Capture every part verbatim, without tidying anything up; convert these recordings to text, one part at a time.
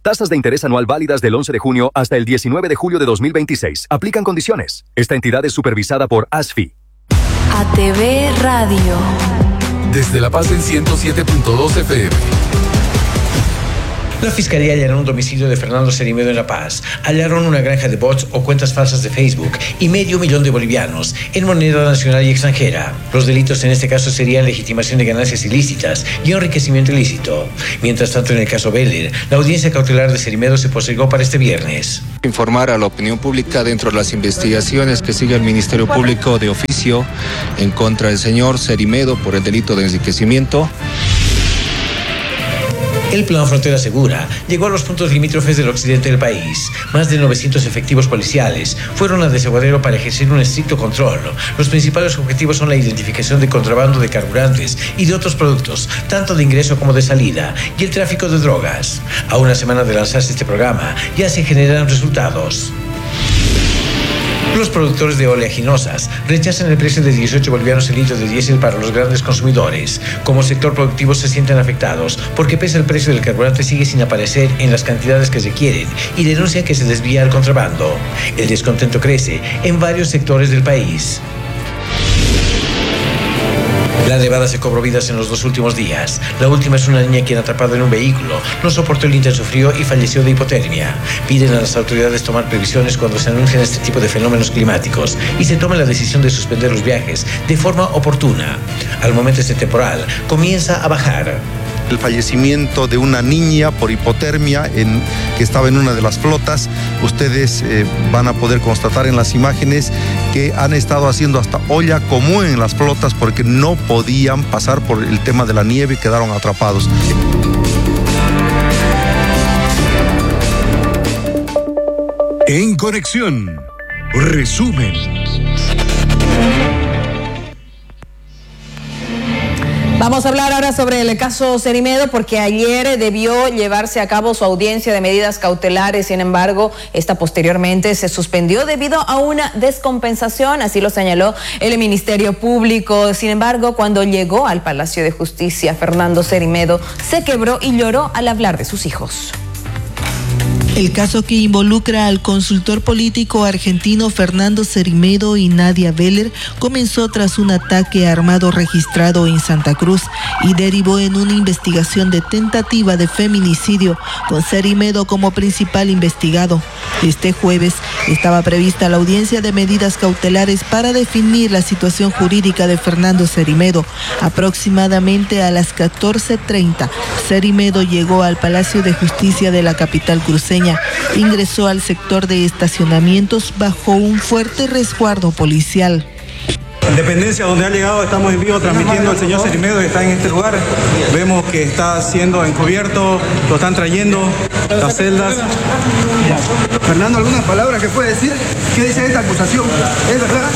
Tasas de interés anual válidas del once de junio hasta el diecinueve de julio de dos mil veintiséis. Aplican condiciones. Esta entidad es supervisada por A S F I. A T V Radio. Desde La Paz en ciento siete punto dos F M. La Fiscalía allanó un domicilio de Fernando Cerimedo en La Paz. Hallaron una granja de bots o cuentas falsas de Facebook y medio millón de bolivianos en moneda nacional y extranjera. Los delitos en este caso serían legitimación de ganancias ilícitas y enriquecimiento ilícito. Mientras tanto, en el caso Beller, la audiencia cautelar de Cerimedo se postergó para este viernes. Informar a la opinión pública dentro de las investigaciones que sigue el Ministerio Público de oficio en contra del señor Cerimedo por el delito de enriquecimiento. El Plan Frontera Segura llegó a los puntos limítrofes del occidente del país. Más de novecientos efectivos policiales fueron a Desaguadero para ejercer un estricto control. Los principales objetivos son la identificación de contrabando de carburantes y de otros productos, tanto de ingreso como de salida, y el tráfico de drogas. A una semana de lanzarse este programa, ya se generan resultados. Los productores de oleaginosas rechazan el precio de dieciocho bolivianos el litro de diésel para los grandes consumidores. Como sector productivo se sienten afectados porque pese al precio del carburante sigue sin aparecer en las cantidades que se quieren y denuncian que se desvía el contrabando. El descontento crece en varios sectores del país. La nevada se cobró vidas en los dos últimos días. La última es una niña quien, atrapada en un vehículo, no soportó el intenso frío y falleció de hipotermia. Piden a las autoridades tomar previsiones cuando se anuncian este tipo de fenómenos climáticos y se tome la decisión de suspender los viajes de forma oportuna. Al momento este temporal comienza a bajar. El fallecimiento de una niña por hipotermia en, que estaba en una de las flotas. Ustedes eh, van a poder constatar en las imágenes que han estado haciendo hasta olla común en las flotas porque no podían pasar por el tema de la nieve y quedaron atrapados. En Conexión, resumen. Vamos a hablar ahora sobre el caso Cerimedo porque ayer debió llevarse a cabo su audiencia de medidas cautelares. Sin embargo, esta posteriormente se suspendió debido a una descompensación, así lo señaló el Ministerio Público. Sin embargo, cuando llegó al Palacio de Justicia, Fernando Cerimedo se quebró y lloró al hablar de sus hijos. El caso que involucra al consultor político argentino Fernando Cerimedo y Nadia Beller comenzó tras un ataque armado registrado en Santa Cruz y derivó en una investigación de tentativa de feminicidio con Cerimedo como principal investigado. Este jueves estaba prevista la audiencia de medidas cautelares para definir la situación jurídica de Fernando Cerimedo. Aproximadamente a las catorce treinta, Cerimedo llegó al Palacio de Justicia de la capital cruceña. Ingresó al sector de estacionamientos bajo un fuerte resguardo policial. Dependencia donde ha llegado, estamos en vivo transmitiendo al señor Cerimedo que está en este lugar. Vemos que está siendo encubierto, lo están trayendo, las celdas. Fernando, ¿alguna palabra que puede decir? ¿Qué dice esta acusación? ¿Es verdad?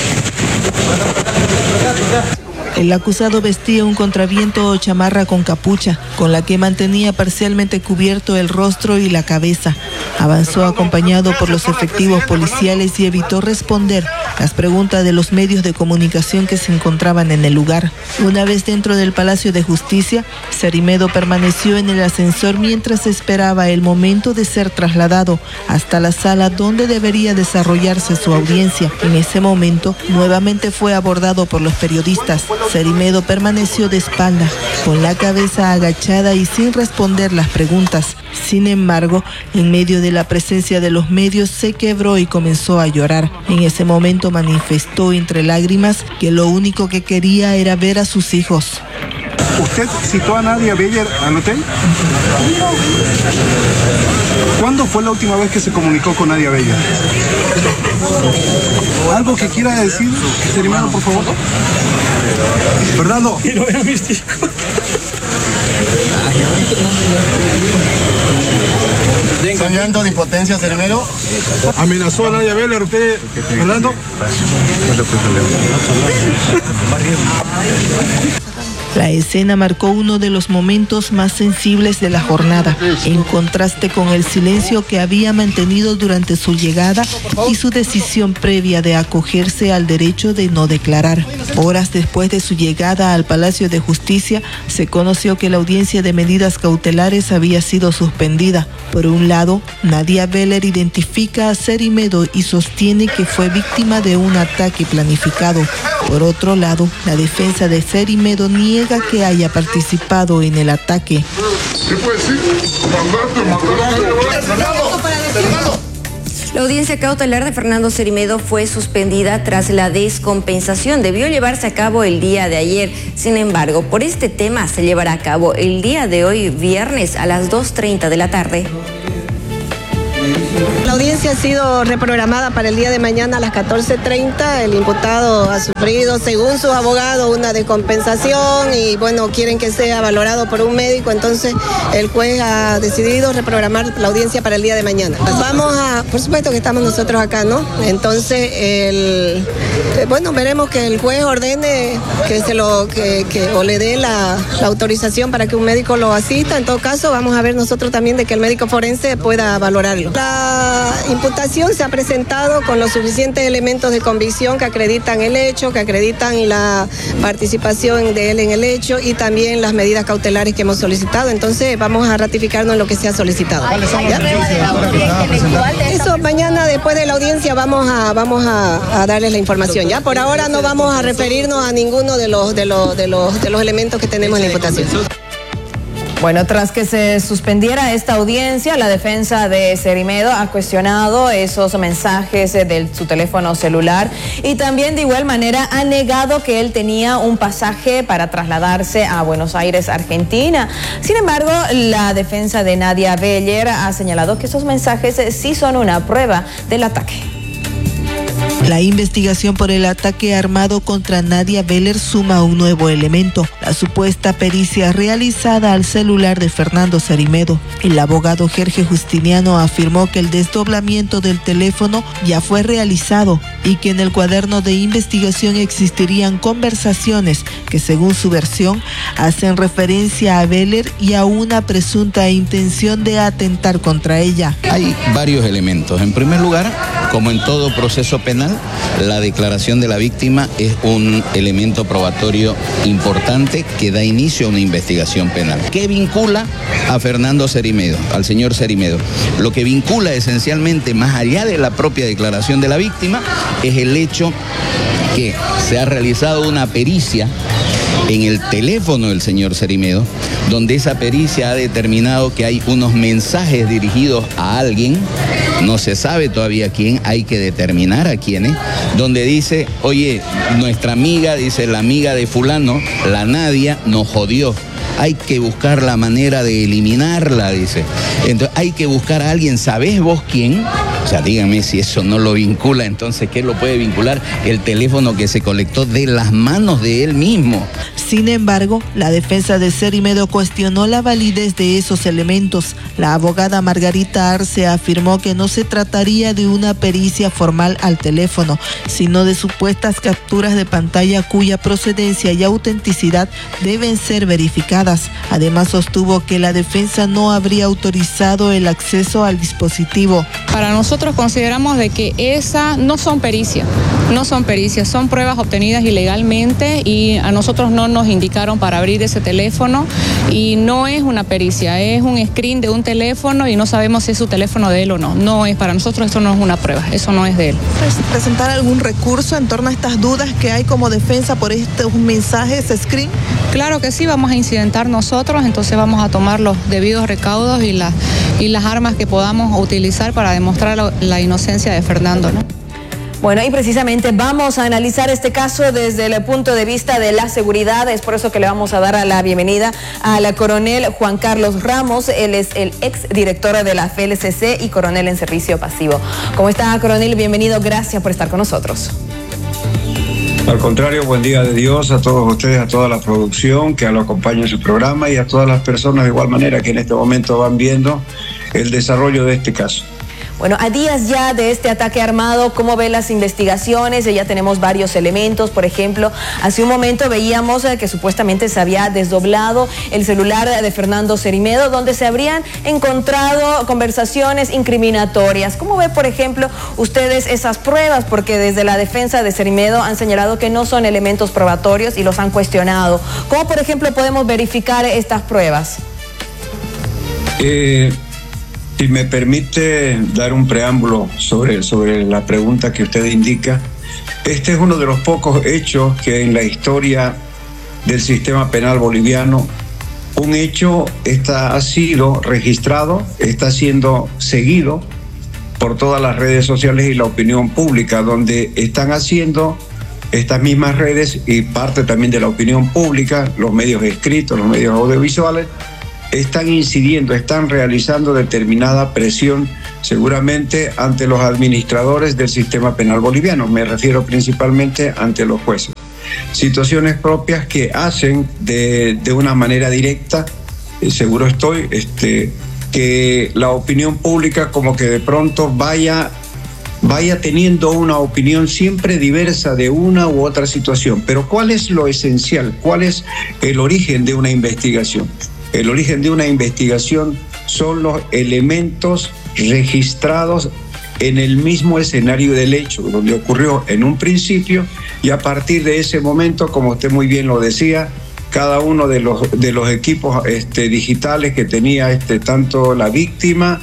El acusado vestía un contraviento o chamarra con capucha, con la que mantenía parcialmente cubierto el rostro y la cabeza. Avanzó acompañado por los efectivos policiales y evitó responder las preguntas de los medios de comunicación que se encontraban en el lugar. Una vez dentro del Palacio de Justicia, Cerimedo permaneció en el ascensor mientras esperaba el momento de ser trasladado hasta la sala donde debería desarrollarse su audiencia. En ese momento, nuevamente fue abordado por los periodistas. Cerimedo permaneció de espalda, con la cabeza agachada y sin responder las preguntas. Sin embargo, en medio de la presencia de los medios, se quebró y comenzó a llorar. En ese momento manifestó entre lágrimas que lo único que quería era ver a sus hijos. ¿Usted citó a Nadia Beller al hotel? ¿Cuándo fue la última vez que se comunicó con Nadia Beller? ¿Algo que quiera decir, Cerimedo, por favor? Fernando. Quiero ver a mis hijos. ¿Está llanto de impotencia, Cerimedo? ¿Amenazó a Nadia Beller usted, Fernando? La escena marcó uno de los momentos más sensibles de la jornada, en contraste con el silencio que había mantenido durante su llegada y su decisión previa de acogerse al derecho de no declarar. Horas después de su llegada al Palacio de Justicia, se conoció que la audiencia de medidas cautelares había sido suspendida. Por un lado, Nadia Veller identifica a Cerimedo y sostiene que fue víctima de un ataque planificado. Por otro lado, la defensa de Cerimedo niega que haya participado en el ataque. ¿Qué puede decir? La audiencia cautelar de Fernando Cerimedo fue suspendida tras la descompensación. Debió llevarse a cabo el día de ayer. Sin embargo, por este tema se llevará a cabo el día de hoy, viernes, a las dos treinta de la tarde. La audiencia ha sido reprogramada para el día de mañana a las catorce treinta. El imputado ha sufrido, según su abogado, una descompensación y bueno, quieren que sea valorado por un médico. Entonces el juez ha decidido reprogramar la audiencia para el día de mañana. Vamos a, por supuesto que estamos nosotros acá, ¿no? Entonces, el, bueno, veremos que el juez ordene que se lo, que, que o le dé la, la autorización para que un médico lo asista. En todo caso, vamos a ver nosotros también de que el médico forense pueda valorarlo. La imputación se ha presentado con los suficientes elementos de convicción que acreditan el hecho, que acreditan la participación de él en el hecho y también las medidas cautelares que hemos solicitado. Entonces vamos a ratificarnos en lo que se ha solicitado. Eso mañana después de la audiencia vamos a vamos a, a darles la información. Ya por ahora no vamos a referirnos a ninguno de los de los de los de los elementos que tenemos en la imputación. Bueno, tras que se suspendiera esta audiencia, la defensa de Cerimedo ha cuestionado esos mensajes de su teléfono celular y también de igual manera ha negado que él tenía un pasaje para trasladarse a Buenos Aires, Argentina. Sin embargo, la defensa de Nadia Veller ha señalado que esos mensajes sí son una prueba del ataque. La investigación por el ataque armado contra Nadia Veller suma un nuevo elemento, la supuesta pericia realizada al celular de Fernando Cerimedo. El abogado Jorge Justiniano afirmó que el desdoblamiento del teléfono ya fue realizado y que en el cuaderno de investigación existirían conversaciones que, según su versión, hacen referencia a Veller y a una presunta intención de atentar contra ella. Hay varios elementos. En primer lugar, como en todo proceso penal, la declaración de la víctima es un elemento probatorio importante que da inicio a una investigación penal. ¿Qué vincula a Fernando Cerimedo, al señor Cerimedo? Lo que vincula esencialmente, más allá de la propia declaración de la víctima, es el hecho que se ha realizado una pericia en el teléfono del señor Cerimedo, donde esa pericia ha determinado que hay unos mensajes dirigidos a alguien, no se sabe todavía quién, hay que determinar a quién es, donde dice, oye, nuestra amiga, dice la amiga de fulano, la Nadia, nos jodió. Hay que buscar la manera de eliminarla, dice. Entonces hay que buscar a alguien, ¿sabés vos quién? O sea, díganme si eso no lo vincula, entonces ¿qué lo puede vincular? El teléfono que se colectó de las manos de él mismo. Sin embargo, la defensa de Cerimedo cuestionó la validez de esos elementos. La abogada Margarita Arce afirmó que no se trataría de una pericia formal al teléfono, sino de supuestas capturas de pantalla cuya procedencia y autenticidad deben ser verificadas. Además, sostuvo que la defensa no habría autorizado el acceso al dispositivo. Para nosotros consideramos de que esas no son pericias, no son pericias, son pruebas obtenidas ilegalmente y a nosotros no nos indicaron para abrir ese teléfono y no es una pericia, es un screen de un teléfono y no sabemos si es su teléfono de él o no. No es, para nosotros esto no es una prueba, eso no es de él. ¿Presentar algún recurso en torno a estas dudas que hay como defensa por estos mensajes screen? Claro que sí, vamos a incidentar nosotros, entonces vamos a tomar los debidos recaudos y, la, y las armas que podamos utilizar para demostrar la, la inocencia de Fernando, ¿no? Bueno, y precisamente vamos a analizar este caso desde el punto de vista de la seguridad. Es por eso que le vamos a dar la bienvenida a la coronel Juan Carlos Ramos. Él es el ex director de la F L C C y coronel en servicio pasivo. ¿Cómo está, coronel? Bienvenido, gracias por estar con nosotros. Al contrario, buen día de Dios a todos ustedes, a toda la producción que lo acompaña en su programa y a todas las personas de igual manera que en este momento van viendo el desarrollo de este caso. Bueno, a días ya de este ataque armado, ¿cómo ve las investigaciones? Ya tenemos varios elementos. Por ejemplo, hace un momento veíamos que supuestamente se había desdoblado el celular de Fernando Cerimedo, donde se habrían encontrado conversaciones incriminatorias. ¿Cómo ve, por ejemplo, ustedes esas pruebas? Porque desde la defensa de Cerimedo han señalado que no son elementos probatorios y los han cuestionado. ¿Cómo, por ejemplo, podemos verificar estas pruebas? Eh, si me permite dar un preámbulo sobre, sobre la pregunta que usted indica, este es uno de los pocos hechos que en la historia del sistema penal boliviano, un hecho está, ha sido registrado, está siendo seguido por todas las redes sociales y la opinión pública, donde están haciendo estas mismas redes y parte también de la opinión pública, los medios escritos, los medios audiovisuales, están incidiendo, están realizando determinada presión seguramente ante los administradores del sistema penal boliviano. Me refiero principalmente ante los jueces. Situaciones propias que hacen de, de una manera directa, eh, seguro estoy, este, que la opinión pública como que de pronto vaya, vaya teniendo una opinión siempre diversa de una u otra situación. Pero ¿cuál es lo esencial? ¿Cuál es el origen de una investigación? El origen de una investigación son los elementos registrados en el mismo escenario del hecho, donde ocurrió en un principio, y a partir de ese momento, como usted muy bien lo decía, cada uno de los, de los equipos este, digitales que tenía este, tanto la víctima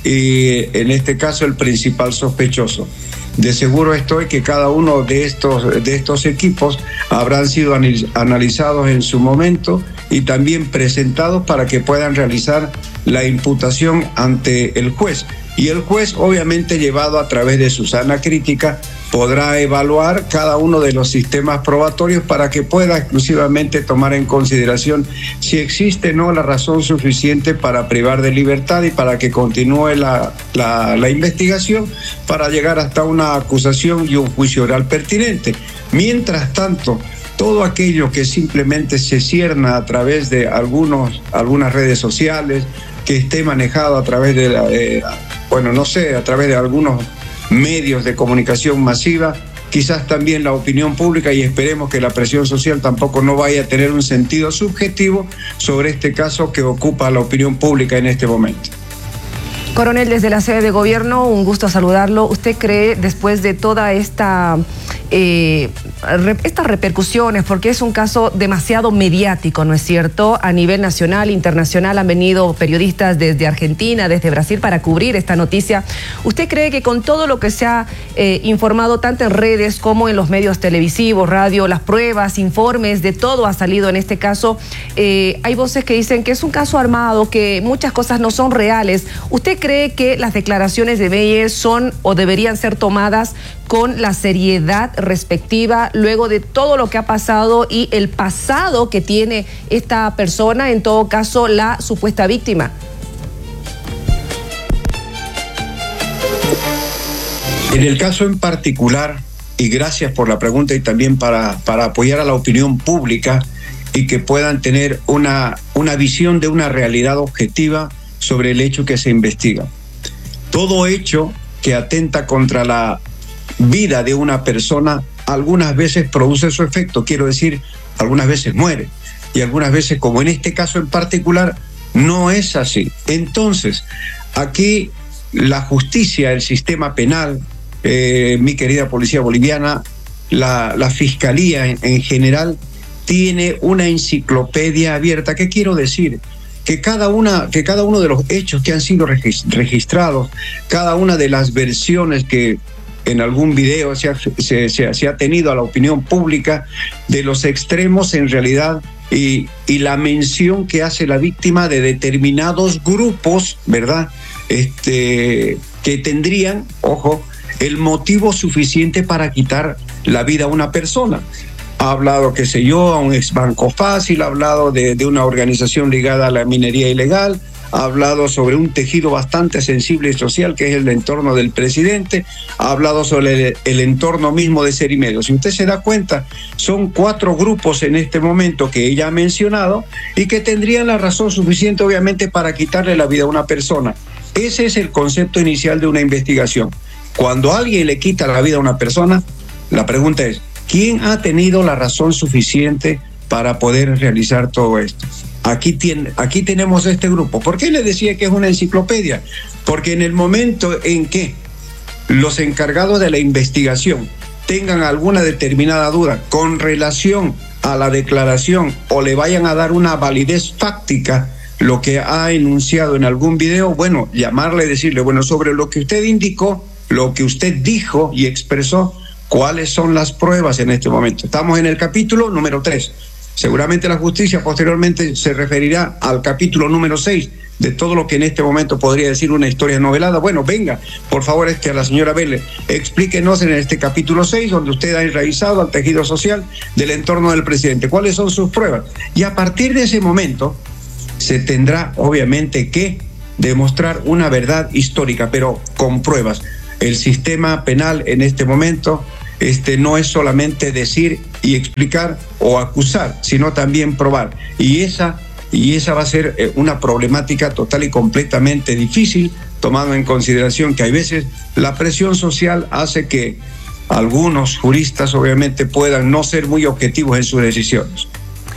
y en este caso el principal sospechoso. De seguro estoy que cada uno de estos, de estos equipos habrán sido analizados en su momento y también presentados para que puedan realizar la imputación ante el juez. Y el juez, obviamente llevado a través de su sana crítica, podrá evaluar cada uno de los sistemas probatorios para que pueda exclusivamente tomar en consideración si existe o no la razón suficiente para privar de libertad y para que continúe la, la, la investigación para llegar hasta una acusación y un juicio oral pertinente. Mientras tanto, todo aquello que simplemente se cierna a través de algunos, algunas redes sociales, que esté manejado a través de, la, eh, bueno, no sé, a través de algunos medios de comunicación masiva, quizás también la opinión pública, y esperemos que la presión social tampoco no vaya a tener un sentido subjetivo sobre este caso que ocupa la opinión pública en este momento. Coronel, desde la sede de gobierno, un gusto saludarlo. ¿Usted cree, después de toda esta eh, re, estas repercusiones, porque es un caso demasiado mediático, ¿no es cierto? A nivel nacional, internacional, han venido periodistas desde Argentina, desde Brasil, para cubrir esta noticia. ¿Usted cree que con todo lo que se ha eh, informado tanto en redes como en los medios televisivos, radio, las pruebas, informes, de todo ha salido en este caso, eh, hay voces que dicen que es un caso armado, que muchas cosas no son reales? ¿Usted cree que las declaraciones de Beyes son o deberían ser tomadas con la seriedad respectiva luego de todo lo que ha pasado y el pasado que tiene esta persona, en todo caso la supuesta víctima? En el caso en particular, y gracias por la pregunta y también para, para apoyar a la opinión pública y que puedan tener una, una visión de una realidad objetiva sobre el hecho que se investiga. Todo hecho que atenta contra la vida de una persona algunas veces produce su efecto, quiero decir, algunas veces muere, y algunas veces, como en este caso en particular, no es así. Entonces, aquí la justicia, el sistema penal, eh, mi querida policía boliviana, la, la fiscalía en, en general, tiene una enciclopedia abierta. ¿Qué quiero decir? Que cada, una, que cada uno de los hechos que han sido registrados, cada una de las versiones que en algún video se ha, se, se, se ha tenido a la opinión pública, de los extremos en realidad, y, y la mención que hace la víctima de determinados grupos, ¿verdad? Este, que tendrían, ojo, el motivo suficiente para quitar la vida a una persona. Ha hablado, qué sé yo, a un ex Banco Fácil, ha hablado de, de una organización ligada a la minería ilegal, ha hablado sobre un tejido bastante sensible y social que es el entorno del presidente, ha hablado sobre el, el entorno mismo de Cerimedo. Si usted se da cuenta, son cuatro grupos en este momento que ella ha mencionado y que tendrían la razón suficiente, obviamente, para quitarle la vida a una persona. Ese es el concepto inicial de una investigación. Cuando alguien le quita la vida a una persona, la pregunta es, ¿quién ha tenido la razón suficiente para poder realizar todo esto? Aquí, tiene, aquí tenemos este grupo. ¿Por qué le decía que es una enciclopedia? Porque en el momento en que los encargados de la investigación tengan alguna determinada duda con relación a la declaración o le vayan a dar una validez fáctica lo que ha enunciado en algún video, bueno, llamarle y decirle, bueno, sobre lo que usted indicó, lo que usted dijo y expresó, ¿cuáles son las pruebas en este momento? Estamos en el capítulo número tres. Seguramente la justicia posteriormente se referirá al capítulo número seis de todo lo que en este momento podría decir una historia novelada. Bueno, venga, por favor, este, a la señora Vélez, explíquenos en este capítulo seis, donde usted ha enraizado al tejido social del entorno del presidente. ¿Cuáles son sus pruebas? Y a partir de ese momento se tendrá obviamente que demostrar una verdad histórica, pero con pruebas. El sistema penal en este momento este, no es solamente decir y explicar o acusar, sino también probar. Y esa, y esa va a ser eh, una problemática total y completamente difícil, tomando en consideración que hay veces la presión social hace que algunos juristas obviamente puedan no ser muy objetivos en sus decisiones.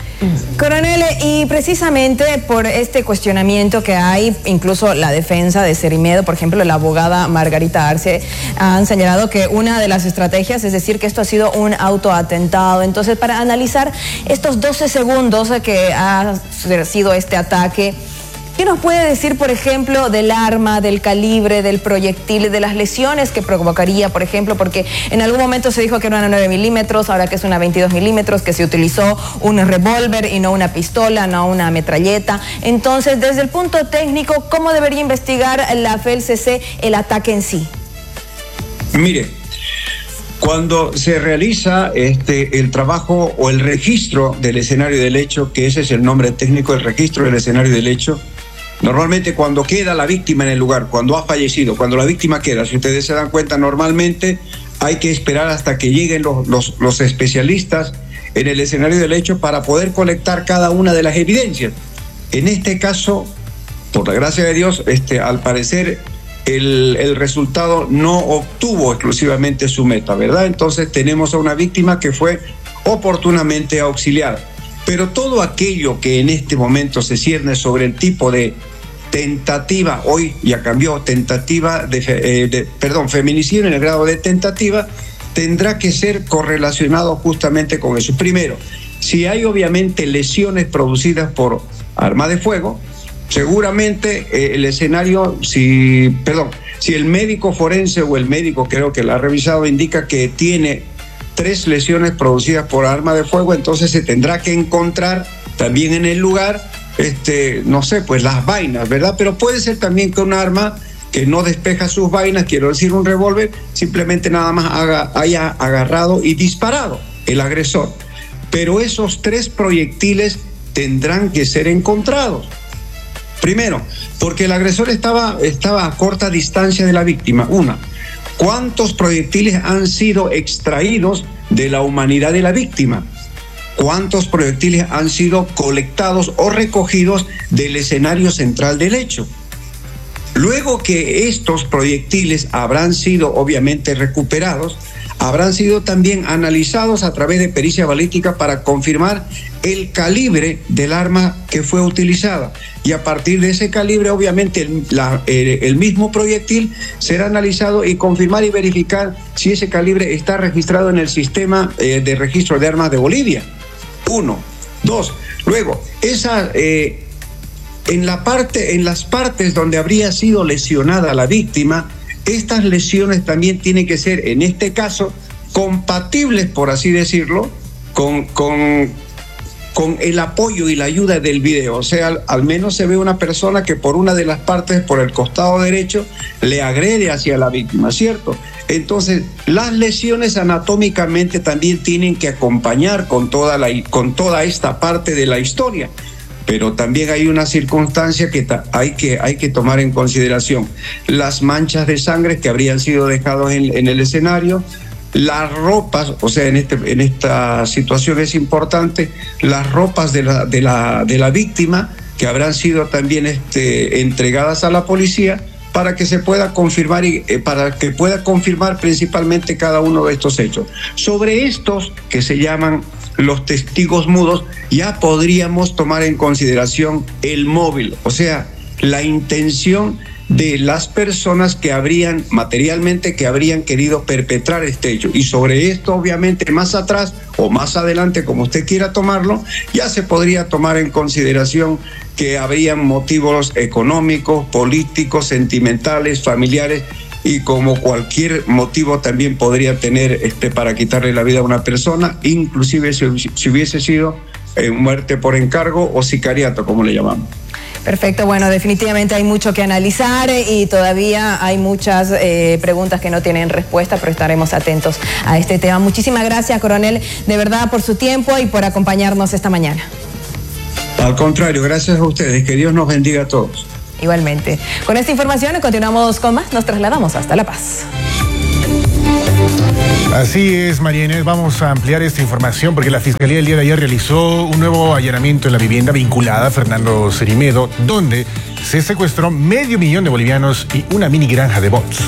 Coronel, y precisamente por este cuestionamiento que hay, incluso la defensa de Cerimedo, por ejemplo, la abogada Margarita Arce, han señalado que una de las estrategias es decir que esto ha sido un autoatentado. Entonces, para analizar estos doce segundos que ha sido este ataque, ¿qué nos puede decir, por ejemplo, del arma, del calibre, del proyectil, de las lesiones que provocaría, por ejemplo? Porque en algún momento se dijo que era una nueve milímetros, ahora que es una veintidós milímetros, que se utilizó un revólver y no una pistola, no una metralleta. Entonces, desde el punto técnico, ¿cómo debería investigar la F E L C C el ataque en sí? Mire, cuando se realiza este, el trabajo o el registro del escenario del hecho, que ese es el nombre técnico, el registro del escenario del hecho, normalmente cuando queda la víctima en el lugar, cuando ha fallecido, cuando la víctima queda, si ustedes se dan cuenta, normalmente hay que esperar hasta que lleguen los, los, los especialistas en el escenario del hecho para poder colectar cada una de las evidencias. En este caso, por la gracia de Dios, este, al parecer el, el resultado no obtuvo exclusivamente su meta, ¿verdad? Entonces tenemos a una víctima que fue oportunamente auxiliada. Pero todo aquello que en este momento se cierne sobre el tipo de tentativa, hoy ya cambió, tentativa, de, eh, de, perdón, feminicidio en el grado de tentativa, tendrá que ser correlacionado justamente con eso. Primero, si hay obviamente lesiones producidas por arma de fuego, seguramente eh, el escenario, si, perdón, si el médico forense o el médico creo que la ha revisado indica que tiene tres lesiones producidas por arma de fuego, entonces se tendrá que encontrar también en el lugar, este, no sé, pues las vainas, ¿verdad? Pero puede ser también que un arma que no despeja sus vainas, quiero decir un revólver, simplemente nada más haga, haya agarrado y disparado el agresor. Pero esos tres proyectiles tendrán que ser encontrados. Primero, porque el agresor estaba, estaba a corta distancia de la víctima, una. ¿Cuántos proyectiles han sido extraídos de la humanidad de la víctima? ¿Cuántos proyectiles han sido colectados o recogidos del escenario central del hecho? Luego que estos proyectiles habrán sido obviamente recuperados, habrán sido también analizados a través de pericia balística para confirmar el calibre del arma que fue utilizada. Y a partir de ese calibre, obviamente, el, la, el, el mismo proyectil será analizado y confirmar y verificar si ese calibre está registrado en el sistema eh, de registro de armas de Bolivia. Uno. Dos. Luego, esa, eh, en, la parte, en las partes donde habría sido lesionada la víctima, estas lesiones también tienen que ser, en este caso, compatibles, por así decirlo, con, con, con el apoyo y la ayuda del video. O sea, al, al menos se ve una persona que por una de las partes, por el costado derecho, le agrede hacia la víctima, ¿cierto? Entonces, las lesiones anatómicamente también tienen que acompañar con toda, la, con toda esta parte de la historia. Pero también hay una circunstancia que hay que, hay que tomar en consideración. Las manchas de sangre que habrían sido dejadas en, en el escenario, las ropas, o sea, en, este, en esta situación es importante, las ropas de la, de la, de la víctima que habrán sido también este, entregadas a la policía para que se pueda confirmar y eh, para que pueda confirmar principalmente cada uno de estos hechos. Sobre estos que se llaman los testigos mudos, ya podríamos tomar en consideración el móvil, o sea, la intención de las personas que habrían, materialmente, que habrían querido perpetrar este hecho. Y sobre esto, obviamente, más atrás o más adelante, como usted quiera tomarlo, ya se podría tomar en consideración que habrían motivos económicos, políticos, sentimentales, familiares, y como cualquier motivo también podría tener este, para quitarle la vida a una persona, inclusive si, si hubiese sido eh, muerte por encargo o sicariato, como le llamamos. Perfecto, bueno, definitivamente hay mucho que analizar y todavía hay muchas eh, preguntas que no tienen respuesta, pero estaremos atentos a este tema. Muchísimas gracias, coronel, de verdad, por su tiempo y por acompañarnos esta mañana. Al contrario, gracias a ustedes, que Dios nos bendiga a todos. Igualmente. Con esta información continuamos con más, nos trasladamos hasta La Paz. Así es, María Inés, vamos a ampliar esta información porque la Fiscalía el día de ayer realizó un nuevo allanamiento en la vivienda vinculada a Fernando Cerimedo, donde se secuestró medio millón de bolivianos y una mini granja de bots.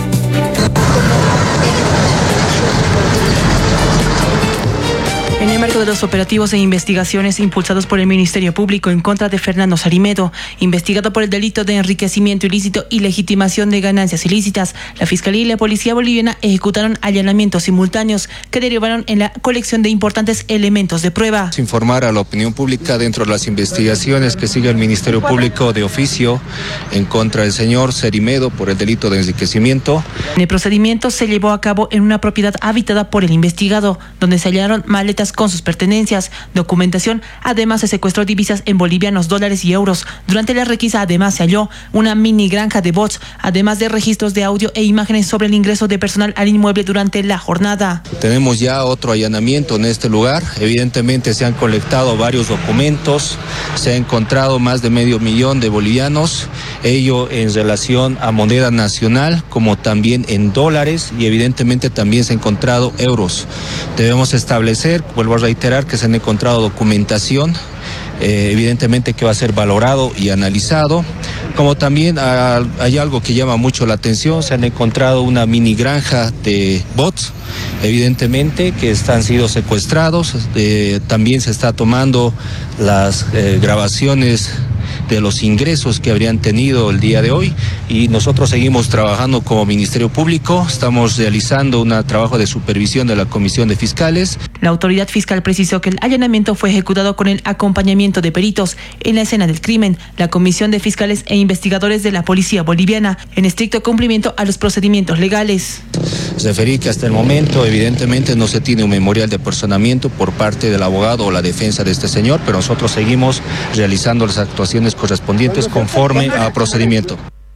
En el marco de los operativos e investigaciones impulsados por el Ministerio Público en contra de Fernando Cerimedo, investigado por el delito de enriquecimiento ilícito y legitimación de ganancias ilícitas, la Fiscalía y la Policía Boliviana ejecutaron allanamientos simultáneos que derivaron en la colección de importantes elementos de prueba. Informar a la opinión pública dentro de las investigaciones que sigue el Ministerio Público de oficio en contra del señor Cerimedo por el delito de enriquecimiento. El procedimiento se llevó a cabo en una propiedad habitada por el investigado, donde se hallaron maletas con sus pertenencias, documentación, además se secuestró divisas en bolivianos, dólares y euros. Durante la requisa además se halló una mini granja de bots, además de registros de audio e imágenes sobre el ingreso de personal al inmueble durante la jornada. Tenemos ya otro allanamiento en este lugar, evidentemente se han colectado varios documentos, se ha encontrado más de medio millón de bolivianos, ello en relación a moneda nacional como también en dólares y evidentemente también se han encontrado euros. Debemos establecer, vuelvo a reiterar, que se han encontrado documentación, eh, evidentemente que va a ser valorado y analizado, como también a, hay algo que llama mucho la atención, se han encontrado una mini granja de bots, evidentemente que están sido secuestrados, eh, también se está tomando las eh, grabaciones de los ingresos que habrían tenido el día de hoy y nosotros seguimos trabajando como Ministerio Público, estamos realizando un trabajo de supervisión de la Comisión de Fiscales. La autoridad fiscal precisó que el allanamiento fue ejecutado con el acompañamiento de peritos en la escena del crimen, la Comisión de Fiscales e Investigadores de la Policía Boliviana, en estricto cumplimiento a los procedimientos legales. Referí que hasta el momento evidentemente no se tiene un memorial de personamiento por parte del abogado o la defensa de este señor, pero nosotros seguimos realizando las actuaciones correspondientes conforme a procedimiento.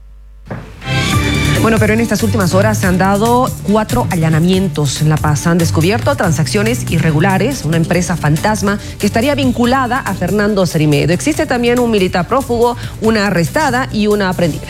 Bueno, pero en estas últimas horas se han dado cuatro allanamientos en La Paz. Han descubierto transacciones irregulares, una empresa fantasma que estaría vinculada a Fernando Cerimedo. Existe también un militar prófugo, una arrestada y una aprendida.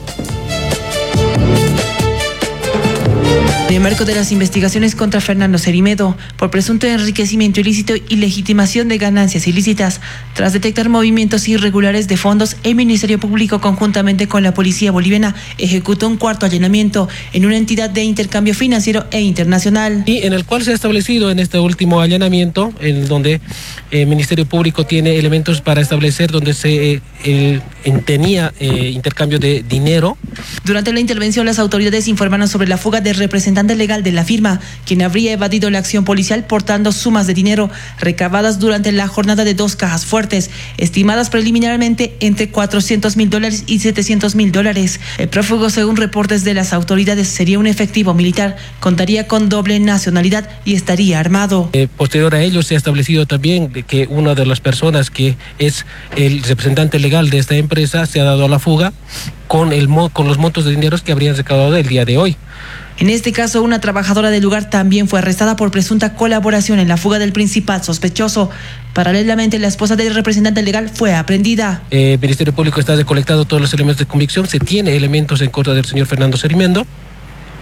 En el marco de las investigaciones contra Fernando Cerimedo por presunto enriquecimiento ilícito y legitimación de ganancias ilícitas, tras detectar movimientos irregulares de fondos, el Ministerio Público conjuntamente con la Policía Boliviana ejecutó un cuarto allanamiento en una entidad de intercambio financiero e internacional. Y en el cual se ha establecido en este último allanamiento, en donde el Ministerio Público tiene elementos para establecer donde se eh, tenía eh, intercambio de dinero. Durante la intervención, las autoridades informaron sobre la fuga de representantes legal de la firma, quien habría evadido la acción policial portando sumas de dinero recabadas durante la jornada de dos cajas fuertes, estimadas preliminarmente entre cuatrocientos mil dólares y setecientos mil dólares. El prófugo, según reportes de las autoridades, sería un efectivo militar, contaría con doble nacionalidad y estaría armado. Eh, posterior a ello se ha establecido también que una de las personas que es el representante legal de esta empresa se ha dado a la fuga con, el, con los montos de dinero que habrían recaudado el día de hoy. En este caso, una trabajadora del lugar también fue arrestada por presunta colaboración en la fuga del principal sospechoso. Paralelamente, la esposa del representante legal fue aprehendida. Eh, el Ministerio Público está recolectando todos los elementos de convicción. Se tiene elementos en contra del señor Fernando Cerimedo.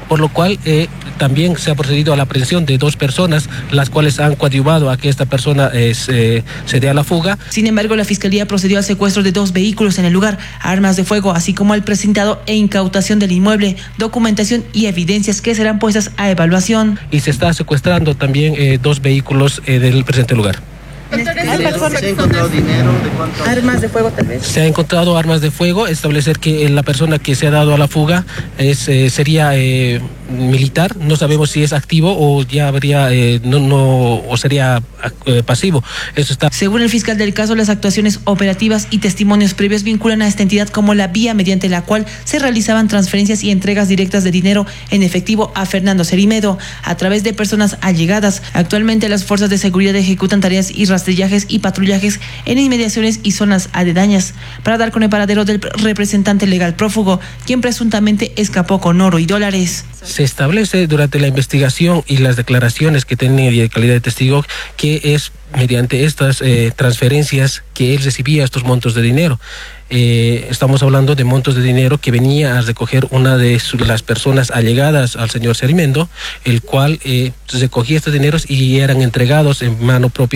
por lo cual eh, también se ha procedido a la aprehensión de dos personas, las cuales han coadyuvado a que esta persona eh, se, se dé a la fuga. Sin embargo, la Fiscalía procedió al secuestro de dos vehículos en el lugar, armas de fuego, así como al presentado e incautación del inmueble, documentación y evidencias que serán puestas a evaluación. Y se está secuestrando también eh, dos vehículos eh, del presente lugar. ¿Se ha encontrado dinero? ¿De cuánto? ¿Armas de fuego tal vez? Se ha encontrado armas de fuego, establecer que la persona que se ha dado a la fuga es, eh, sería eh, militar, no sabemos si es activo o ya habría, eh, no, no, o sería eh, pasivo. Eso está. Según el fiscal del caso, las actuaciones operativas y testimonios previos vinculan a esta entidad como la vía mediante la cual se realizaban transferencias y entregas directas de dinero en efectivo a Fernando Cerimedo a través de personas allegadas. Actualmente las fuerzas de seguridad ejecutan tareas y rastrillajes y patrullajes en inmediaciones y zonas aledañas para dar con el paradero del representante legal prófugo, quien presuntamente escapó con oro y dólares. Se establece durante la investigación y las declaraciones que tenía de calidad de testigo que es mediante estas eh, transferencias que él recibía estos montos de dinero. Eh, estamos hablando de montos de dinero que venía a recoger una de su, las personas allegadas al señor Cerimedo, el cual eh, recogía estos dineros y eran entregados en mano propia